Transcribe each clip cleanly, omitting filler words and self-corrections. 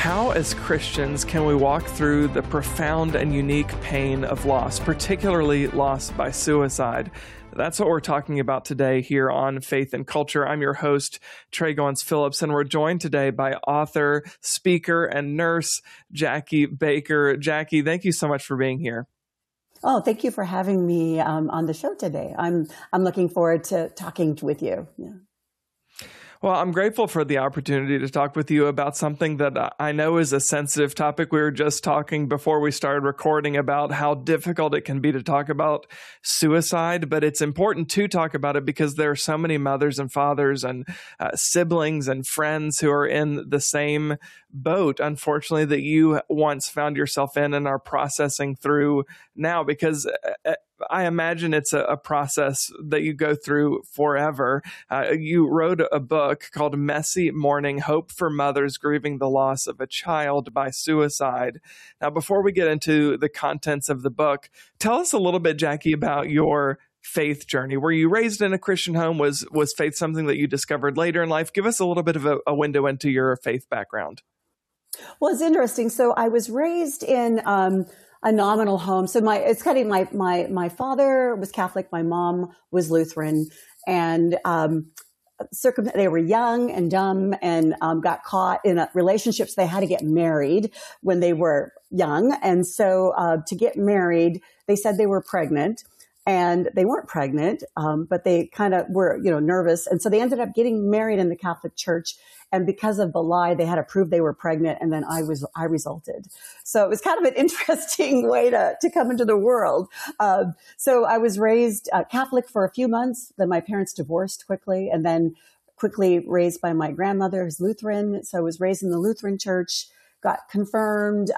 How, as Christians, can we walk through the profound and unique pain of loss, particularly loss by suicide? That's what we're talking about today here on Faith and Culture. I'm your host, Trey Goins Phillips, and we're joined today by author, speaker, and nurse Jackie Baker. Jackie, thank you so much for being here. Oh, thank you for having me on the show today. I'm looking forward to talking with you. Yeah. Well, I'm grateful for the opportunity to talk with you about something that I know is a sensitive topic. We were just talking before we started recording about how difficult it can be to talk about suicide, but it's important to talk about it because there are so many mothers and fathers and siblings and friends who are in the same boat, unfortunately, that you once found yourself in and are processing through now, because I imagine it's a process that you go through forever. You wrote a book called Messy Mourning: Hope for Mothers Grieving the Loss of a Child by Suicide. Now, before we get into the contents of the book, tell us a little bit, Jackie, about your faith journey. Were you raised in a Christian home? Was faith something that you discovered later in life? Give us a little bit of a window into your faith background. Well, it's interesting. So I was raised in a nominal home. So my father was Catholic, my mom was Lutheran, and they were young and dumb and got caught in relationships. They had to get married when they were young, and so to get married, they said they were pregnant. And they weren't pregnant, but they kind of were, nervous. And so they ended up getting married in the Catholic Church. And because of the lie, they had to prove they were pregnant. And then I resulted. So it was kind of an interesting way to come into the world. So I was raised Catholic for a few months. Then my parents divorced quickly, and then quickly raised by my grandmother, who's Lutheran. So I was raised in the Lutheran Church, got confirmed.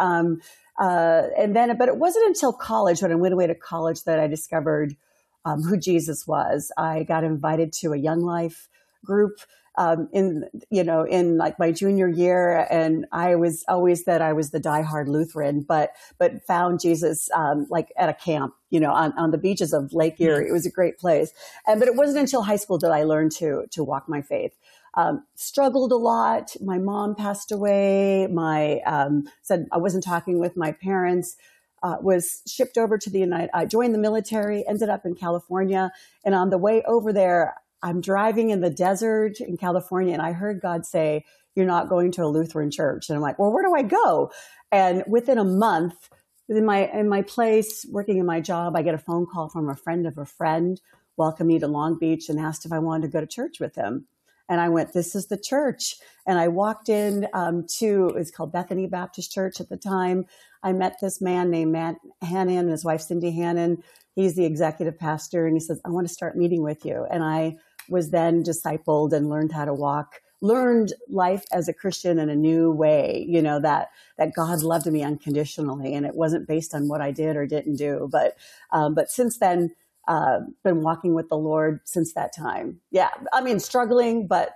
But it wasn't until college, when I went away to college, that I discovered who Jesus was. I got invited to a Young Life group in like my junior year, and I was always that I was the diehard Lutheran, but found Jesus like at a camp, on the beaches of Lake Erie. It was a great place, but it wasn't until high school that I learned to walk my faith. Struggled a lot. My mom passed away. Said I wasn't talking with my parents. Was shipped over to I joined the military, ended up in California. And on the way over there, I'm driving in the desert in California, and I heard God say, "You're not going to a Lutheran church." And I'm like, well, where do I go? And within a month, in my place, working in my job, I get a phone call from a friend of a friend, welcomed me to Long Beach and asked if I wanted to go to church with him. And I went, this is the church. And I walked in it was called Bethany Baptist Church at the time. I met this man named Matt Hannon and his wife, Cindy Hannon. He's the executive pastor. And he says, I want to start meeting with you. And I was then discipled and learned how to learned life as a Christian in a new way, that God loved me unconditionally. And it wasn't based on what I did or didn't do. But since then, been walking with the Lord since that time. Yeah. I mean, struggling, but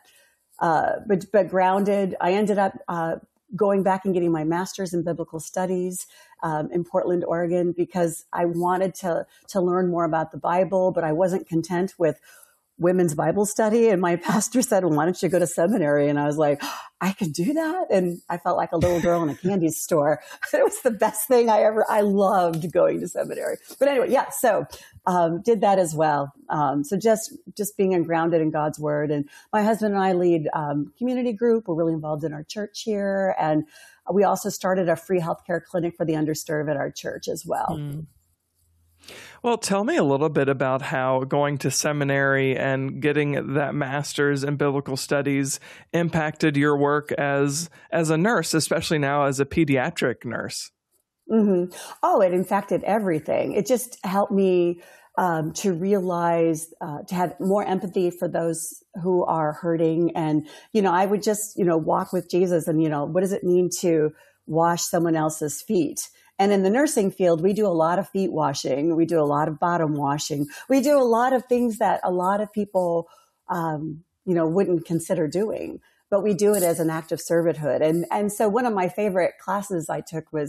grounded. I ended up, going back and getting my master's in biblical studies, in Portland, Oregon, because I wanted to learn more about the Bible, but I wasn't content with women's Bible study. And my pastor said, well, why don't you go to seminary? And I was like, I can do that. And I felt like a little girl in a candy store. It was the best thing I loved going to seminary. But anyway, yeah. So, did that as well. So just being grounded in God's word. And my husband and I lead, community group. We're really involved in our church here. And we also started a free healthcare clinic for the underserved at our church as well. Mm. Well, tell me a little bit about how going to seminary and getting that master's in biblical studies impacted your work as a nurse, especially now as a pediatric nurse. Mm-hmm. Oh, it impacted everything. It just helped me to realize, to have more empathy for those who are hurting. And, I would just, walk with Jesus and, what does it mean to wash someone else's feet? And in the nursing field, we do a lot of feet washing. We do a lot of bottom washing. We do a lot of things that a lot of people, wouldn't consider doing, but we do it as an act of servanthood. And so one of my favorite classes I took was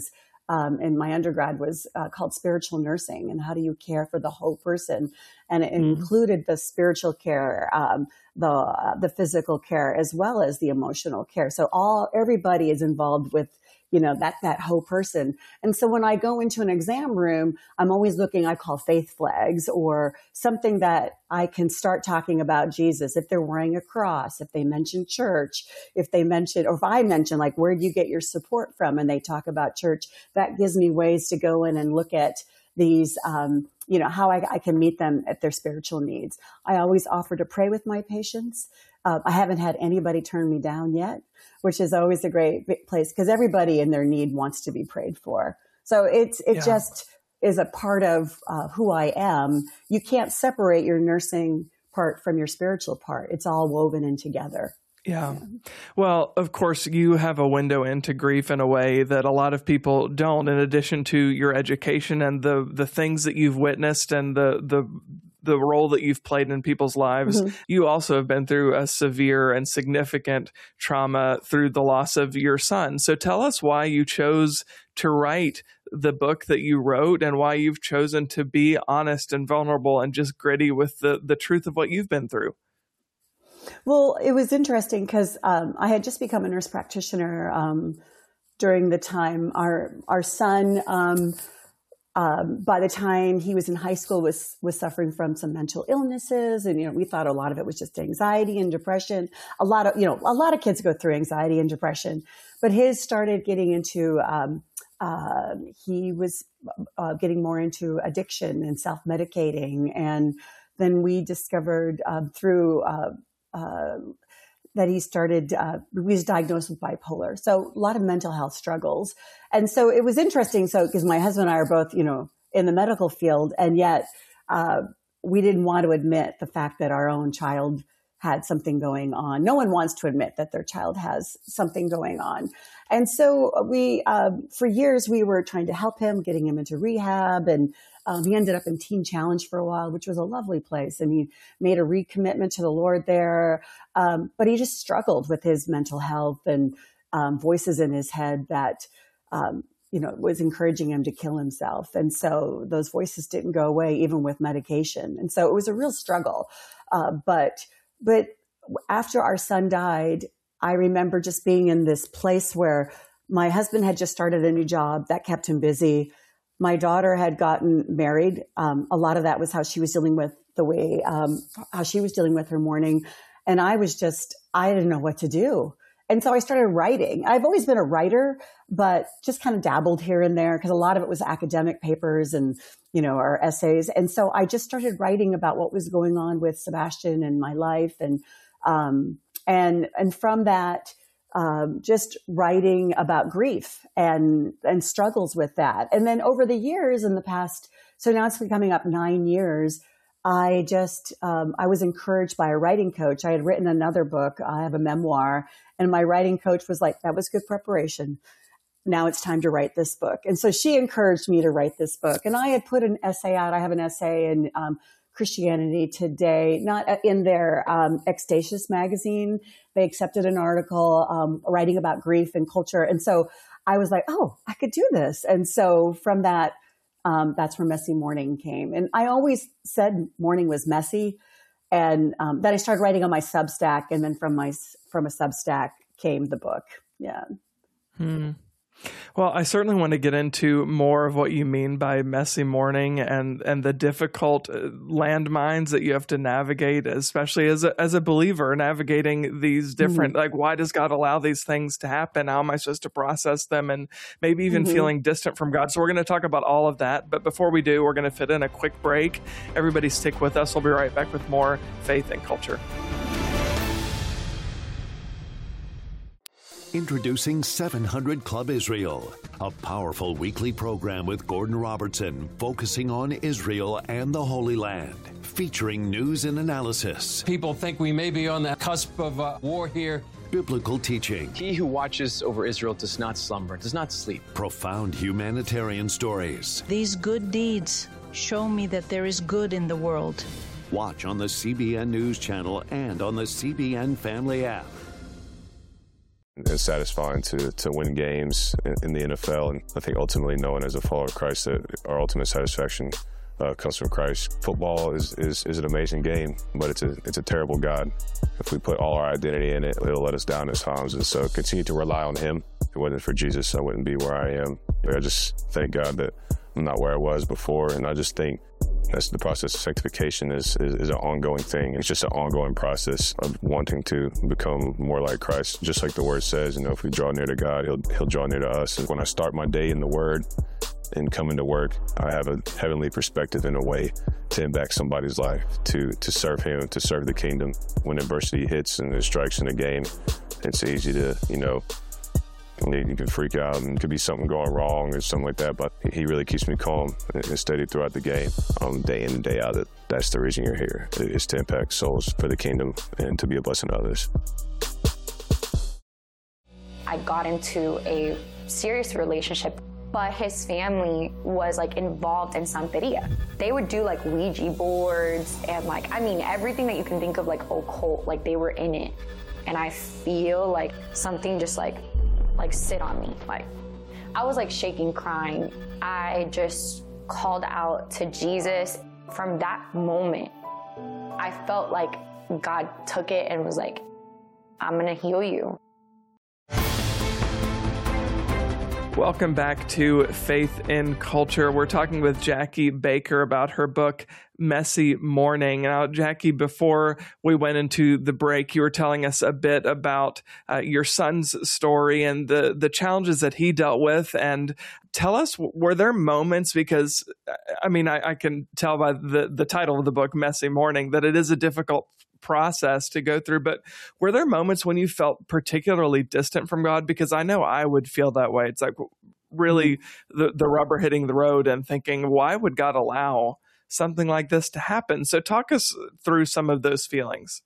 in my undergrad was called spiritual nursing, and how do you care for the whole person? And it included the spiritual care, the physical care, as well as the emotional care. So everybody is involved with, that whole person. And so when I go into an exam room, I'm always looking, I call faith flags, or something that I can start talking about Jesus. If they're wearing a cross, if they mention church, or if I mention, like, where do you get your support from? And they talk about church, that gives me ways to go in and look at these, how I can meet them at their spiritual needs. I always offer to pray with my patients. I haven't had anybody turn me down yet, which is always a great place, because everybody in their need wants to be prayed for. So it just is a part of who I am. You can't separate your nursing part from your spiritual part. It's all woven in together. Yeah. Well, of course, you have a window into grief in a way that a lot of people don't, in addition to your education and the things that you've witnessed and the role that you've played in people's lives. Mm-hmm. You also have been through a severe and significant trauma through the loss of your son. So tell us why you chose to write the book that you wrote, and why you've chosen to be honest and vulnerable and just gritty with the truth of what you've been through. Well, it was interesting because I had just become a nurse practitioner during the time our son, by the time he was in high school, was suffering from some mental illnesses, and we thought a lot of it was just anxiety and depression. A lot of kids go through anxiety and depression, but his started getting into he was getting more into addiction and self-medicating, and then we discovered through that he was diagnosed with bipolar. So a lot of mental health struggles. And so it was interesting. So, because my husband and I are both, in the medical field, and yet we didn't want to admit the fact that our own child had something going on. No one wants to admit that their child has something going on. And so we, for years, we were trying to help him, getting him into rehab, and he ended up in Teen Challenge for a while, which was a lovely place. And he made a recommitment to the Lord there. But he just struggled with his mental health and voices in his head that, was encouraging him to kill himself. And so those voices didn't go away, even with medication. And so it was a real struggle. But after our son died, I remember just being in this place where my husband had just started a new job that kept him busy. My daughter had gotten married. A lot of that was how she was dealing with how she was dealing with her mourning. And I didn't know what to do. And so I started writing. I've always been a writer, but just kind of dabbled here and there, because a lot of it was academic papers and, or essays. And so I just started writing about what was going on with Sebastian and my life. And from that, just writing about grief and struggles with that. And then over the years in the past, so now it's been coming up 9 years, I was encouraged by a writing coach. I had written another book. I have a memoir, and my writing coach was like, that was good preparation. Now it's time to write this book. And so she encouraged me to write this book. And I had put an essay out. I have an essay in Christianity Today, not in their Extasius magazine. They accepted an article writing about grief and culture. And so I was like, oh, I could do this. And so from that, that's where Messy Mourning came. And I always said mourning was messy. And then I started writing on my Substack. And then from a Substack came the book. Yeah. Well, I certainly want to get into more of what you mean by messy mourning and the difficult landmines that you have to navigate, especially as a believer, navigating these different, like, why does God allow these things to happen? How am I supposed to process them? And maybe even feeling distant from God. So we're going to talk about all of that. But before we do, we're going to fit in a quick break. Everybody stick with us. We'll be right back with more Faith and Culture. Introducing 700 Club Israel, a powerful weekly program with Gordon Robertson focusing on Israel and the Holy Land, featuring news and analysis. People think we may be on the cusp of war here. Biblical teaching. He who watches over Israel does not slumber, does not sleep. Profound humanitarian stories. These good deeds show me that there is good in the world. Watch on the CBN News Channel and on the CBN Family app. It's satisfying to win games in the NFL, and I think ultimately knowing as a follower of Christ that our ultimate satisfaction comes from Christ. Football is an amazing game, but it's a terrible God. If we put all our identity in it, it'll let us down at times, and so continue to rely on Him. If it wasn't for Jesus, I wouldn't be where I am. I just thank God that I'm not where I was before, and I just think that's the process of sanctification is an ongoing thing. It's just an ongoing process of wanting to become more like Christ. Just like the Word says, if we draw near to God, He'll draw near to us. And when I start my day in the Word and come into work, I have a heavenly perspective in a way to impact somebody's life, to serve Him, to serve the kingdom. When adversity hits and it strikes in a game, it's easy to, you can freak out and could be something going wrong or something like that, but He really keeps me calm and steady throughout the game, day in and day out. That's the reason you're here, is to impact souls for the kingdom and to be a blessing to others. I got into a serious relationship, but his family was involved in Santeria. They would do Ouija boards and everything that you can think of occult, they were in it. And I feel something just sit on me. I was shaking, crying. I just called out to Jesus. From that moment, I felt like God took it and was like, I'm gonna heal you. Welcome back to Faith in Culture. We're talking with Jackie Baker about her book, Messy Morning. Now, Jackie, before we went into the break, you were telling us a bit about your son's story and the challenges that he dealt with. And tell us, were there moments, because, I can tell by the title of the book, Messy Morning, that it is a difficult process to go through, but were there moments when you felt particularly distant from God? Because I know I would feel that way. It's really the rubber hitting the road and thinking, why would God allow something like this to happen? So talk us through some of those feelings.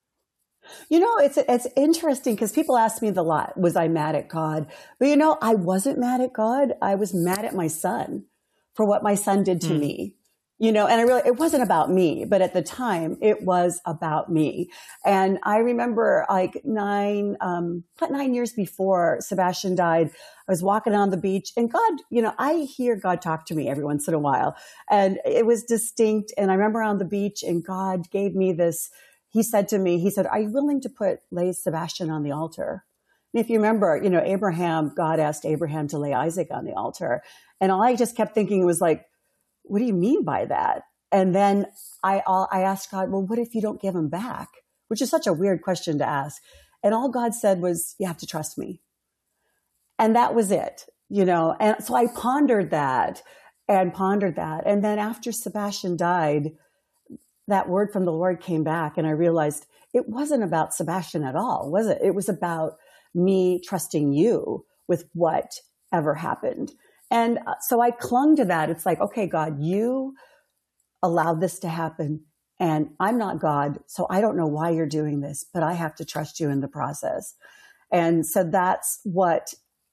It's interesting because people ask me a lot, was I mad at God? But I wasn't mad at God. I was mad at my son for what my son did to me. And it wasn't about me, but at the time it was about me. And I remember 9 years before Sebastian died, I was walking on the beach and God, I hear God talk to me every once in a while, and it was distinct. And I remember on the beach and God gave me this, He said to me, are you willing to lay Sebastian on the altar? And if you remember, God asked Abraham to lay Isaac on the altar. And all I just kept thinking was what do you mean by that? And then I asked God, well, what if you don't give him back? Which is such a weird question to ask. And all God said was, you have to trust me. And that was it, And so I pondered that. And then after Sebastian died, that word from the Lord came back, and I realized it wasn't about Sebastian at all, was it? It was about me trusting you with whatever happened. And so I clung to that. It's okay, God, you allowed this to happen, and I'm not God, so I don't know why you're doing this, but I have to trust you in the process. And so that's what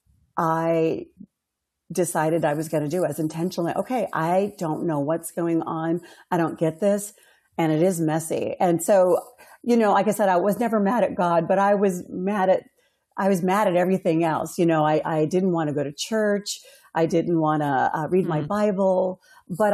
I decided I was going to do as intentionally. Okay, I don't know what's going on. I don't get this, and it is messy. And so, like I said, I was never mad at God, but I was mad at everything else. I didn't want to go to church. I didn't want to read my Bible, but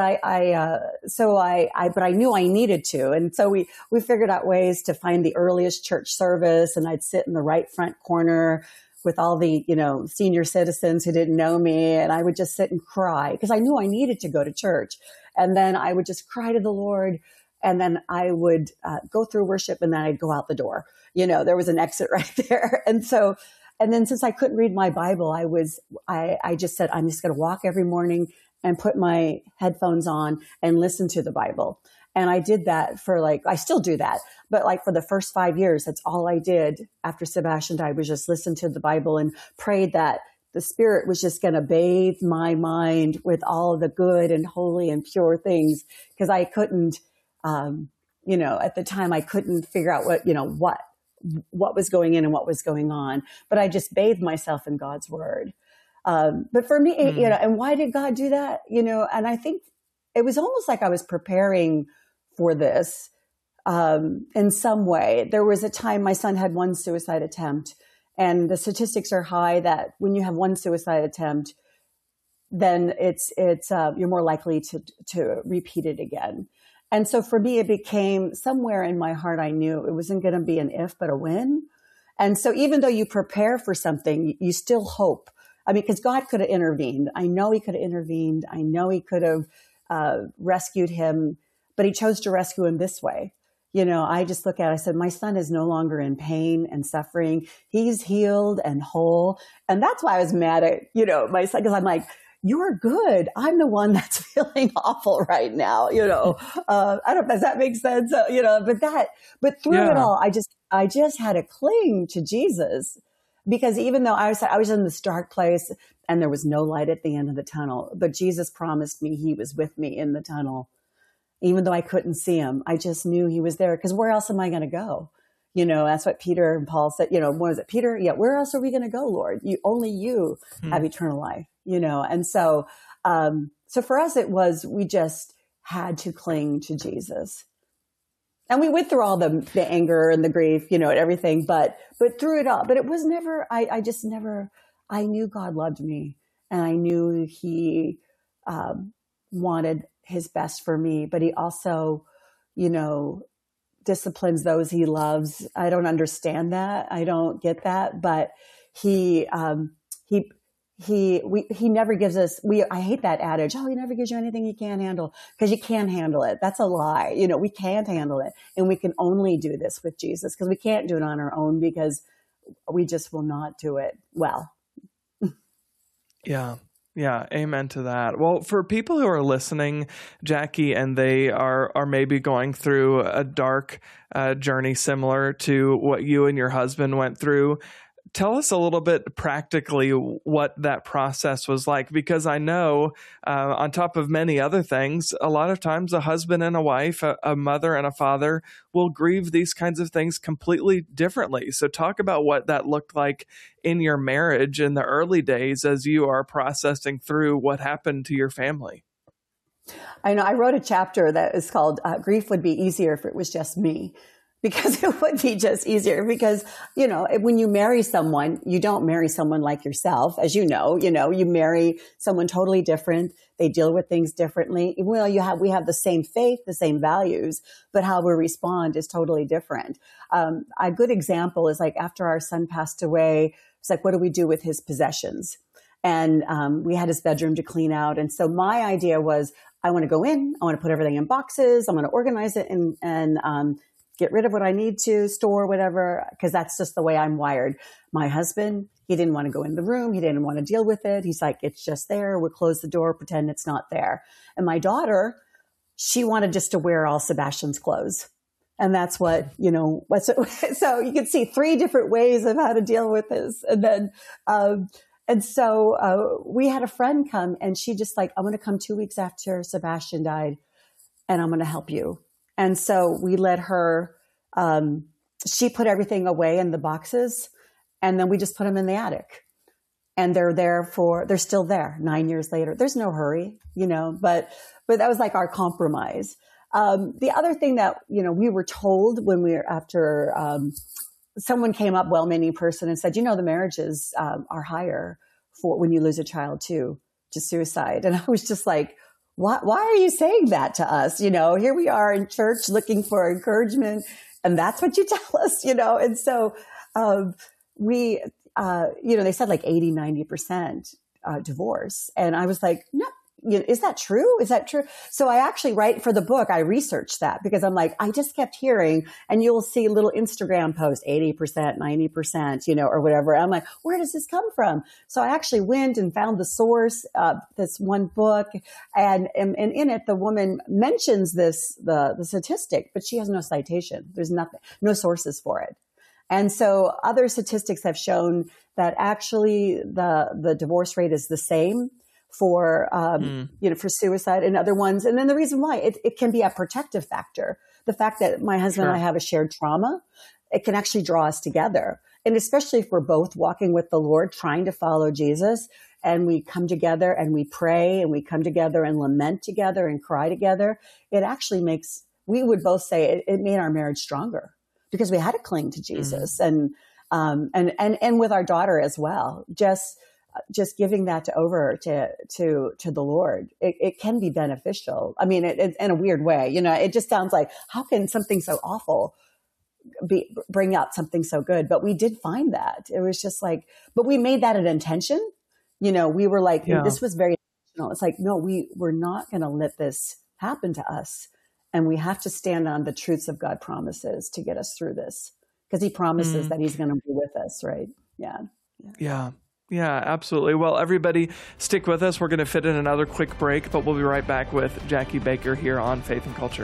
but I knew I needed to. And so we figured out ways to find the earliest church service, and I'd sit in the right front corner with all the, senior citizens who didn't know me. And I would just sit and cry because I knew I needed to go to church. And then I would just cry to the Lord. And then I would go through worship, and then I'd go out the door. There was an exit right there. And then since I couldn't read my Bible, I just said, I'm just going to walk every morning and put my headphones on and listen to the Bible. And I did that for I still do that, but for the first 5 years, that's all I did after Sebastian died, was just listen to the Bible and prayed that the Spirit was just going to bathe my mind with all the good and holy and pure things. Because I couldn't, at the time I couldn't figure out what was going in and what was going on, but I just bathed myself in God's word. But for me, and why did God do that? And I think it was almost like I was preparing for this, in some way. There was a time my son had one suicide attempt, And the statistics are high that when you have one suicide attempt, then it's you're more likely to repeat it again. And so for me, it became somewhere in my heart, I knew it wasn't going to be an if, but a when. And so even though you prepare for something, you still hope. I mean, because God could have intervened. I know he could have intervened. I know he could have rescued him, but he chose to rescue him this way. You know, I just look at it, I said, my son is no longer in pain and suffering. He's healed and whole. And that's why I was mad at, you know, my son, because I'm like, you're good. I'm the one that's feeling awful right now. You know, I don't know if that makes sense. You know, but through it all, I just had to cling to Jesus, because even though I was in this dark place and there was no light at the end of the tunnel, but Jesus promised me he was with me in the tunnel. Even though I couldn't see him, I just knew he was there, because where else am I going to go? You know, that's what Peter and Paul said, you know, what is it, Peter? Yeah. Where else are we going to go, Lord? Only you have eternal life, you know? And so, so for us, we just had to cling to Jesus, and we went through all the anger and the grief, you know, and everything, but through it all, but it was never, I knew God loved me, and I knew he, wanted his best for me, but he also, you know, disciplines those he loves. I don't understand that. I don't get that, but he never gives us, I hate that adage. Oh, he never gives you anything you can't handle, because you can't handle it. That's a lie. You know, we can't handle it. And we can only do this with Jesus, because we can't do it on our own, because we just will not do it well. Yeah. Yeah, amen to that. Well, for people who are listening, Jackie, and they are maybe going through a dark journey similar to what you and your husband went through, tell us a little bit practically what that process was like, because I know on top of many other things, a lot of times a husband and a wife, a mother and a father will grieve these kinds of things completely differently. So talk about what that looked like in your marriage in the early days as you are processing through what happened to your family. I know I wrote a chapter that is called Grief Would Be Easier If It Was Just Me. Because it would be just easier, because, you know, when you marry someone, you don't marry someone like yourself. As you know, you marry someone totally different. They deal with things differently. Well, we have the same faith, the same values, but how we respond is totally different. A good example is like after our son passed away, it's like, what do we do with his possessions? And we had his bedroom to clean out. And so my idea was, I want to go in, I want to put everything in boxes, I'm going to organize it and get rid of what I need to, store whatever, because that's just the way I'm wired. My husband, he didn't want to go in the room. He didn't want to deal with it. He's like, it's just there. We'll close the door, pretend it's not there. And my daughter, she wanted just to wear all Sebastian's clothes. And that's what, you know, so you can see 3 different ways of how to deal with this. And then, so we had a friend come, and she just like, I'm going to come 2 weeks after Sebastian died, and I'm going to help you. And so we let her, she put everything away in the boxes, and then we just put them in the attic, and they're still there 9 years later. There's no hurry, you know, but that was like our compromise. The other thing that, you know, we were told when we were after, someone came up, well-meaning person, and said, you know, the marriages are higher for when you lose a child to suicide. And I was just like, why are you saying that to us? You know, here we are in church looking for encouragement, and that's what you tell us, you know? And so, we, you know, they said like 80, 90% divorce. And I was like, no, is that true? Is that true? So I actually, right for the book, I researched that, because I'm like, I just kept hearing, and you'll see little Instagram posts, 80%, 90%, you know, or whatever. I'm like, where does this come from? So I actually went and found the source of this one book, and in it, the woman mentions the statistic, but she has no citation. There's nothing, no sources for it. And so other statistics have shown that actually the divorce rate is the same for, you know, for suicide and other ones. And then the reason why it can be a protective factor. The fact that my husband and I have a shared trauma, it can actually draw us together. And especially if we're both walking with the Lord, trying to follow Jesus, and we come together and we pray and we come together and lament together and cry together, it actually makes, we would both say it made our marriage stronger, because we had to cling to Jesus. And And with our daughter as well, just giving that over to the Lord, it can be beneficial. I mean, it in a weird way, you know, it just sounds like, how can something so awful bring out something so good? But we did find that it was just like, but we made that an intention. You know, we were like, this was very intentional. It's like, no, we're not going to let this happen to us. And we have to stand on the truths of God promises to get us through this, because he promises that he's going to be with us. Right. Yeah. Yeah, absolutely. Well, everybody stick with us. We're going to fit in another quick break, but we'll be right back with Jackie Baker here on Faith and Culture.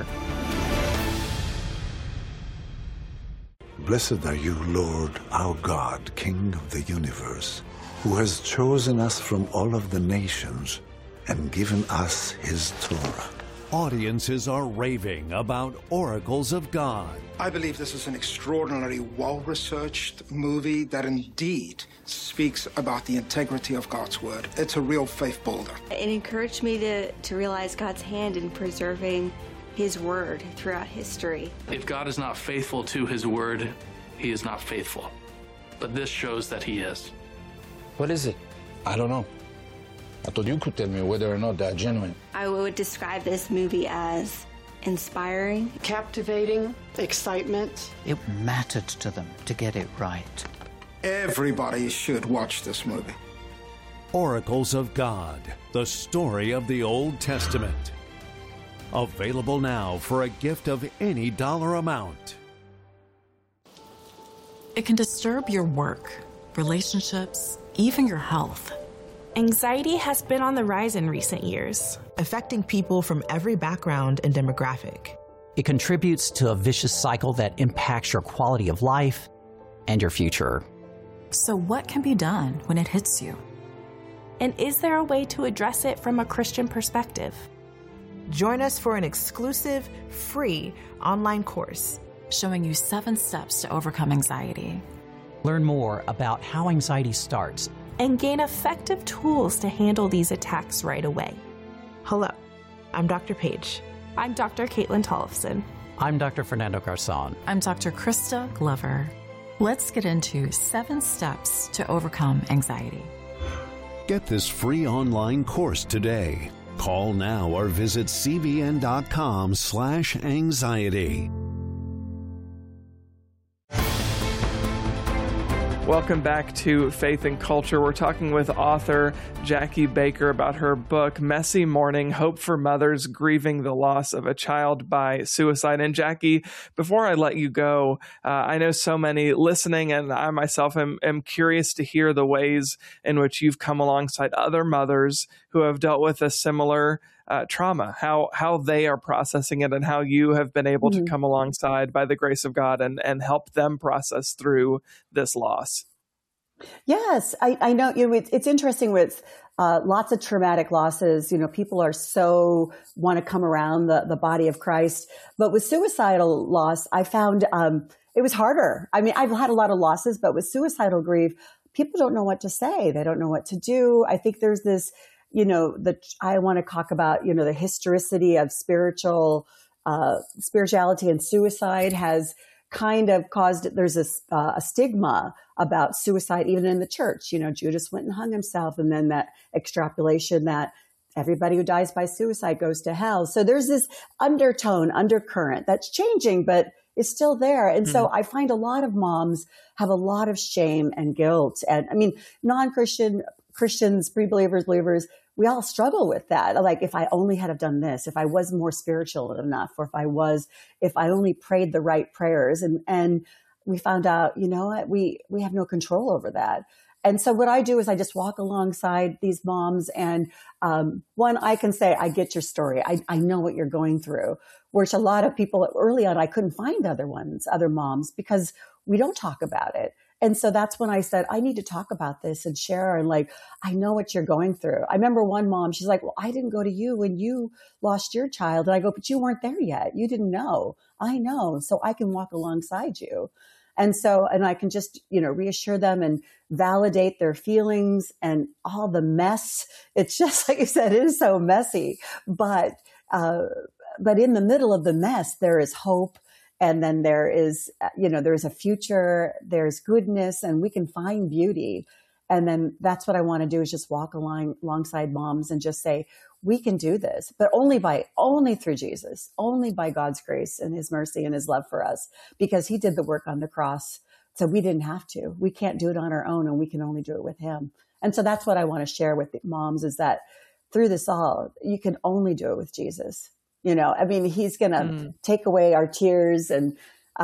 Blessed are you, Lord, our God, King of the universe, who has chosen us from all of the nations and given us his Torah. Audiences are raving about Oracles of God. I believe this is an extraordinarily well-researched movie that indeed speaks about the integrity of God's word. It's a real faith builder. It encouraged me to realize God's hand in preserving his word throughout history. If God is not faithful to his word, he is not faithful. But this shows that he is. What is it? I don't know. I thought you could tell me whether or not they're genuine. I would describe this movie as inspiring, captivating, excitement. It mattered to them to get it right. Everybody should watch this movie. Oracles of God, the story of the Old Testament. Available now for a gift of any dollar amount. It can disturb your work, relationships, even your health. Anxiety has been on the rise in recent years, affecting people from every background and demographic. It contributes to a vicious cycle that impacts your quality of life and your future. So what can be done when it hits you? And is there a way to address it from a Christian perspective? Join us for an exclusive, free online course showing you 7 steps to overcome anxiety. Learn more about how anxiety starts and gain effective tools to handle these attacks right away. Hello, I'm Dr. Paige. I'm Dr. Caitlin Tollefson. I'm Dr. Fernando Garzon. I'm Dr. Krista Glover. Let's get into 7 steps to overcome anxiety. Get this free online course today. Call now or visit cbn.com/anxiety. Welcome back to Faith and Culture. We're talking with author Jackie Baker about her book, Messy Morning, Hope for Mothers Grieving the Loss of a Child by Suicide. And Jackie, before I let you go, I know so many listening, and I myself am curious to hear the ways in which you've come alongside other mothers who have dealt with a similar trauma, how they are processing it, and how you have been able to come alongside by the grace of God and help them process through this loss. Yes, I know. You know, it's interesting with lots of traumatic losses. You know, people are so want to come around the body of Christ, but with suicidal loss, I found it was harder. I mean, I've had a lot of losses, but with suicidal grief, people don't know what to say. They don't know what to do. I think there's this. You know, I want to talk about, you know, the historicity of spirituality and suicide has kind of caused, there's a stigma about suicide, even in the church. You know, Judas went and hung himself, and then that extrapolation that everybody who dies by suicide goes to hell. So there's this undercurrent that's changing, but is still there. And so I find a lot of moms have a lot of shame and guilt. And I mean, Christians, pre-believers, believers, we all struggle with that. Like, if I only had have done this, if I was more spiritual enough, or if I only prayed the right prayers. And we found out, you know what, we have no control over that. And so what I do is I just walk alongside these moms, and one, I can say, I get your story. I know what you're going through, which a lot of people early on, I couldn't find other moms, because we don't talk about it. And so that's when I said, I need to talk about this and share. And like, I know what you're going through. I remember one mom, she's like, well, I didn't go to you when you lost your child. And I go, but you weren't there yet. You didn't know. I know. So I can walk alongside you. And I can just, you know, reassure them and validate their feelings and all the mess. It's just like you said, it is so messy, but in the middle of the mess, there is hope And then there is, there's a future, there's goodness, and we can find beauty. And then that's what I want to do, is just walk alongside moms and just say, we can do this, but only through Jesus, only by God's grace and his mercy and his love for us, because he did the work on the cross. So we didn't have to. We can't do it on our own, and we can only do it with him. And so that's what I want to share with the moms, is that through this all, you can only do it with Jesus. He's going to take away our tears and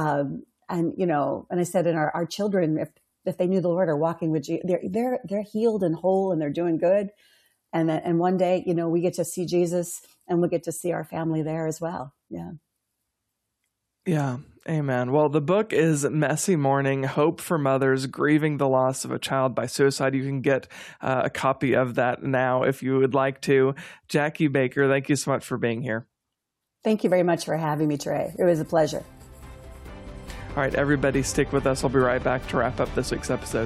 I said, our children, if they knew the Lord, are walking with Jesus, they're healed and whole, and they're doing good. And one day, we get to see Jesus, and we get to see our family there as well. Yeah. Yeah. Amen. Well, the book is Messy Mourning, Hope for Mothers Grieving the Loss of a Child by Suicide. You can get a copy of that now if you would like to. Jackie Baker, thank you so much for being here. Thank you very much for having me, Trey. It was a pleasure. All right, everybody, stick with us. I'll be right back to wrap up this week's episode.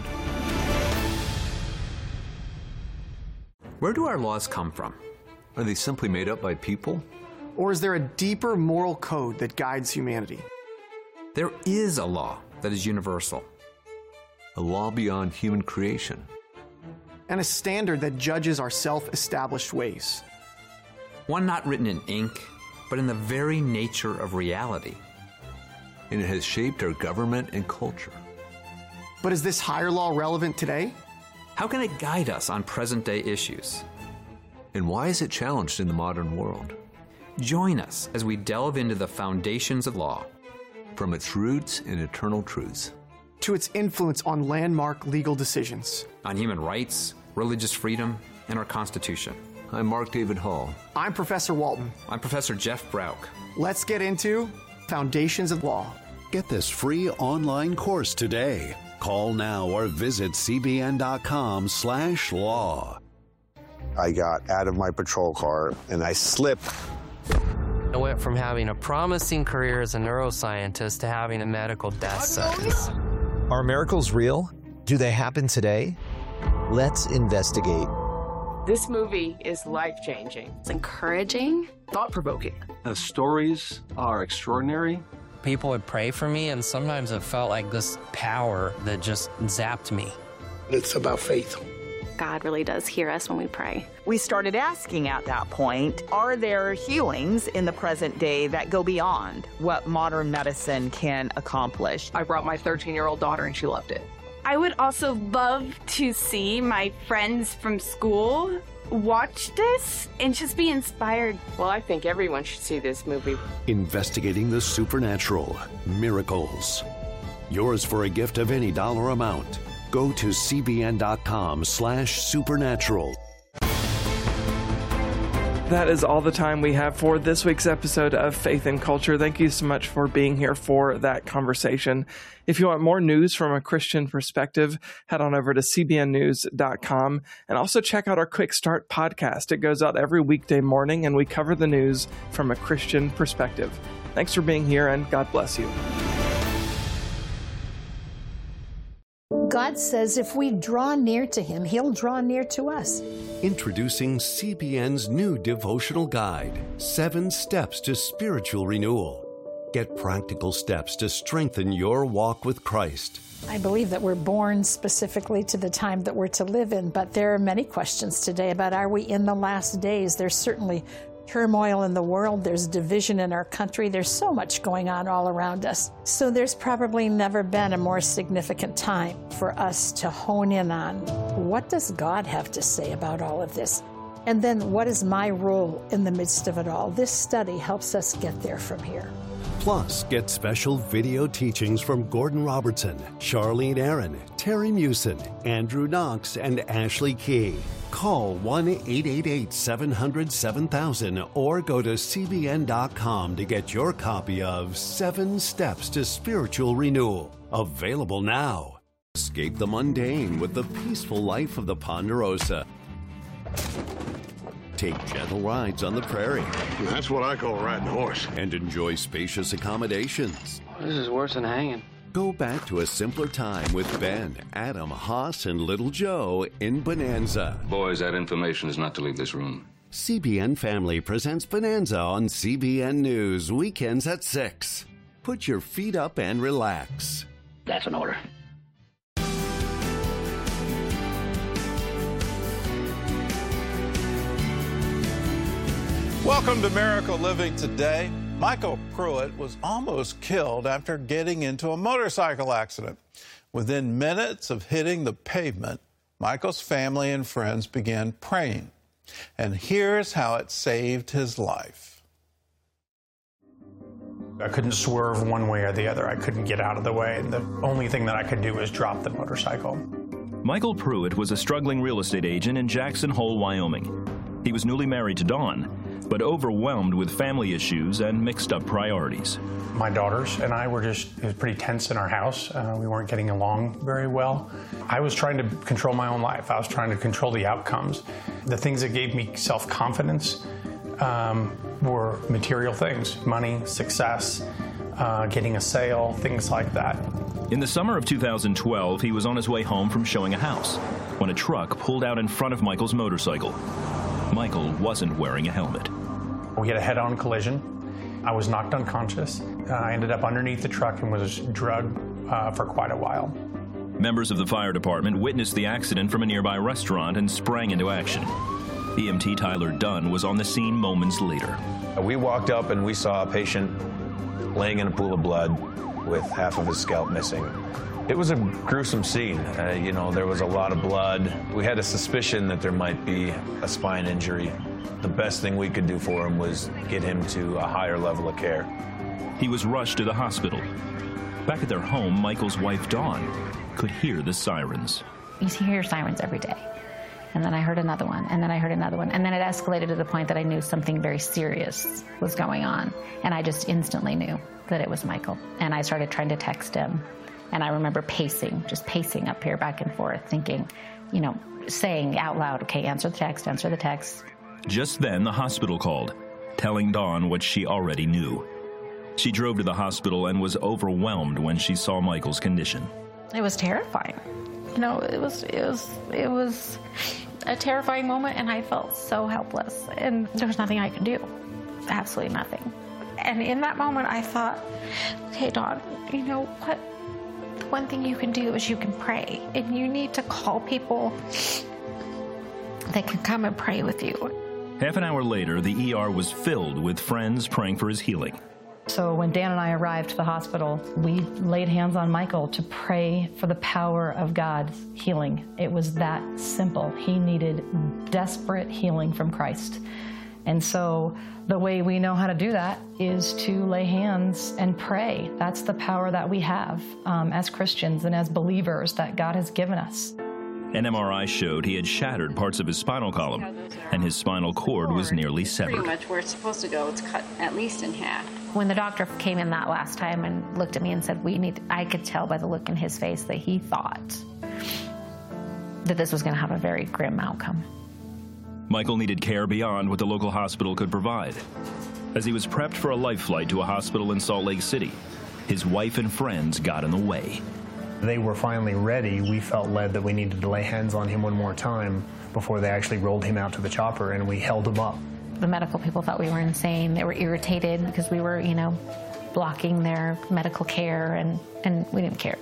Where do our laws come from? Are they simply made up by people? Or is there a deeper moral code that guides humanity? There is a law that is universal. A law beyond human creation. And a standard that judges our self-established ways. One not written in ink, but in the very nature of reality. And it has shaped our government and culture. But is this higher law relevant today? How can it guide us on present-day issues? And why is it challenged in the modern world? Join us as we delve into the foundations of law. From its roots and eternal truths. To its influence on landmark legal decisions. On human rights, religious freedom, and our Constitution. I'm Mark David Hall. I'm Professor Walton. I'm Professor Jeff Brauch. Let's get into Foundations of Law. Get this free online course today. Call now or visit cbn.com/law. I got out of my patrol car and I slipped. I went from having a promising career as a neuroscientist to having a medical death sentence. Are miracles real? Do they happen today? Let's investigate. This movie is life-changing. It's encouraging. Thought-provoking. The stories are extraordinary. People would pray for me, and sometimes it felt like this power that just zapped me. It's about faith. God really does hear us when we pray. We started asking at that point, are there healings in the present day that go beyond what modern medicine can accomplish? I brought my 13-year-old daughter, and she loved it. I would also love to see my friends from school watch this and just be inspired. Well, I think everyone should see this movie. Investigating the supernatural, miracles. Yours for a gift of any dollar amount. Go to cbn.com/supernatural. That is all the time we have for this week's episode of Faith and Culture. Thank you so much for being here for that conversation. If you want more news from a Christian perspective, head on over to cbnnews.com and also check out our Quick Start podcast. It goes out every weekday morning and we cover the news from a Christian perspective. Thanks for being here and God bless you. God says if we draw near to him, he'll draw near to us. Introducing CBN's new devotional guide, 7 Steps to Spiritual Renewal. Get practical steps to strengthen your walk with Christ. I believe that we're born specifically to the time that we're to live in, but there are many questions today about, are we in the last days? There's certainly turmoil in the world. There's division in our country. There's so much going on all around us. So there's probably never been a more significant time for us to hone in on, what does God have to say about all of this? And then what is my role in the midst of it all? This study helps us get there from here. Plus, get special video teachings from Gordon Robertson, Charlene Aaron, Terry Mewson, Andrew Knox, and Ashley Key. Call 1-888-700-7000 or go to cbn.com to get your copy of 7 Steps to Spiritual Renewal. Available now. Escape the mundane with the peaceful life of the Ponderosa. Take gentle rides on the prairie. That's what I call riding a horse. And enjoy spacious accommodations. This is worse than hanging. Go back to a simpler time with Ben, Adam, Haas, and Little Joe in Bonanza. Boys, that information is not to leave this room. CBN Family presents Bonanza on CBN News, weekends at 6. put your feet up and relax. That's an order. Welcome to Miracle Living Today. Michael Pruitt was almost killed after getting into a motorcycle accident. Within minutes of hitting the pavement, Michael's family and friends began praying. And here's how it saved his life. I couldn't swerve one way or the other. I couldn't get out of the way. The only thing that I could do was drop the motorcycle. Michael Pruitt was a struggling real estate agent in Jackson Hole, Wyoming. He was newly married to Dawn, but overwhelmed with family issues and mixed up priorities. My daughters and I it was pretty tense in our house. We weren't getting along very well. I was trying to control my own life. I was trying to control the outcomes. The things that gave me self-confidence were material things: money, success, getting a sale, things like that. In the summer of 2012, he was on his way home from showing a house when a truck pulled out in front of Michael's motorcycle. Michael wasn't wearing a helmet. We had a head-on collision. I was knocked unconscious. I ended up underneath the truck and was drugged for quite a while. Members of the fire department witnessed the accident from a nearby restaurant and sprang into action. EMT Tyler Dunn was on the scene moments later. We walked up and we saw a patient laying in a pool of blood with half of his scalp missing. It was a gruesome scene. There was a lot of blood. We had a suspicion that there might be a spine injury. The best thing we could do for him was get him to a higher level of care. He was rushed to the hospital. Back at their home, Michael's wife, Dawn, could hear the sirens. You hear sirens every day. And then I heard another one, and then I heard another one. And then it escalated to the point that I knew something very serious was going on. And I just instantly knew that it was Michael. And I started trying to text him. And I remember just pacing up here back and forth, thinking, saying out loud, okay, answer the text, answer the text. Just then, the hospital called, telling Dawn what she already knew. She drove to the hospital and was overwhelmed when she saw Michael's condition. It was terrifying. It was a terrifying moment, and I felt so helpless. And there was nothing I could do, absolutely nothing. And in that moment, I thought, okay, Dawn, you know what? One thing you can do is you can pray, and you need to call people that can come and pray with you. Half an hour later, the ER was filled with friends praying for his healing. So when Dan and I arrived to the hospital, we laid hands on Michael to pray for the power of God's healing. It was that simple. He needed desperate healing from Christ. And so the way we know how to do that is to lay hands and pray. That's the power that we have as Christians and as believers that God has given us. An MRI showed he had shattered parts of his spinal column, and his spinal cord was nearly severed. Pretty much where it's supposed to go, it's cut at least in half. When the doctor came in that last time and looked at me and said, I could tell by the look in his face that he thought that this was going to have a very grim outcome. Michael needed care beyond what the local hospital could provide. As he was prepped for a life flight to a hospital in Salt Lake City, his wife and friends got in the way. They were finally ready. We felt led that we needed to lay hands on him one more time before they actually rolled him out to the chopper, and we held him up. The medical people thought we were insane. They were irritated because we were, blocking their medical care, and we didn't care.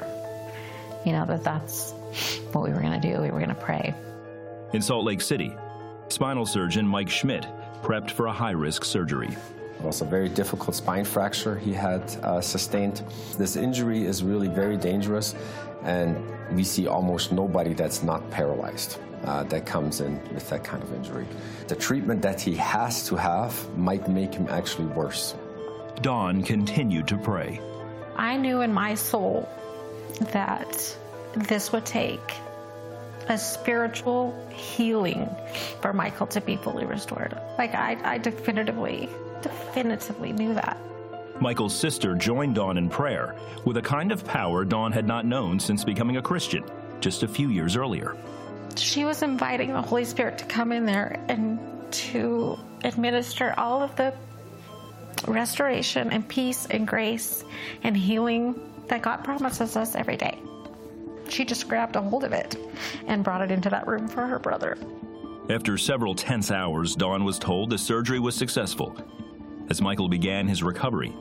That's what we were going to do. We were going to pray. In Salt Lake City, spinal surgeon Mike Schmidt prepped for a high-risk surgery. It was a very difficult spine fracture he had sustained. This injury is really very dangerous, and we see almost nobody that's not paralyzed that comes in with that kind of injury. The treatment that he has to have might make him actually worse. Dawn continued to pray. I knew in my soul that this would take a spiritual healing for Michael to be fully restored. I definitively knew that. Michael's sister joined Dawn in prayer with a kind of power Dawn had not known since becoming a Christian just a few years earlier. She was inviting the Holy Spirit to come in there and to administer all of the restoration and peace and grace and healing that God promises us every day. She just grabbed a hold of it and brought it into that room for her brother. After several tense hours, Dawn was told the surgery was successful. As Michael began his recovery,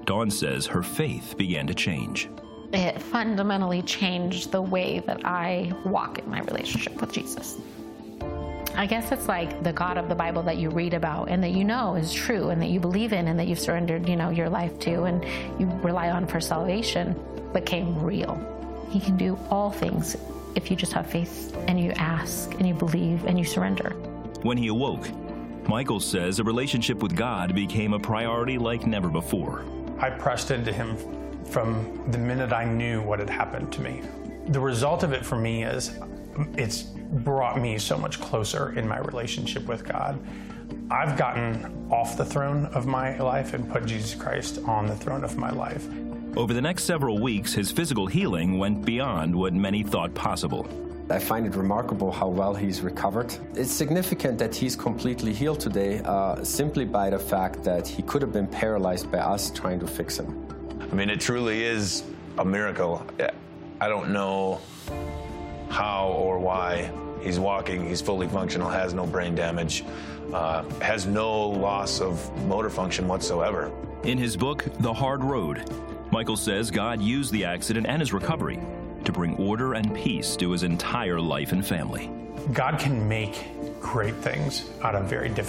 Dawn says her faith began to change. It fundamentally changed the way that I walk in my relationship with Jesus. I guess it's like the God of the Bible that you read about and that you know is true and that you believe in and that you've surrendered, your life to and you rely on for salvation became real. He can do all things if you just have faith and you ask and you believe and you surrender. When he awoke, Michael says a relationship with God became a priority like never before. I pressed into him from the minute I knew what had happened to me. The result of it for me is it's brought me so much closer in my relationship with God. I've gotten off the throne of my life and put Jesus Christ on the throne of my life. Over the next several weeks, his physical healing went beyond what many thought possible. I find it remarkable how well he's recovered. It's significant that he's completely healed today simply by the fact that he could have been paralyzed by us trying to fix him. I mean, it truly is a miracle. I don't know how or why he's walking, he's fully functional, has no brain damage, has no loss of motor function whatsoever. In his book, The Hard Road, Michael says God used the accident and his recovery to bring order and peace to his entire life and family. God can make great things out of very difficult